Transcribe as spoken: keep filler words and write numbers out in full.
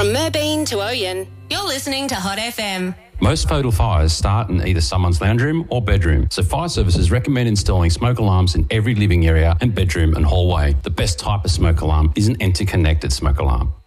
Merbein to Oyen, you're listening to Hot F M. Most fatal fires start in either someone's lounge room or bedroom, so fire services recommend installing smoke alarms in every living area and bedroom and hallway. The best type of smoke alarm is an interconnected smoke alarm.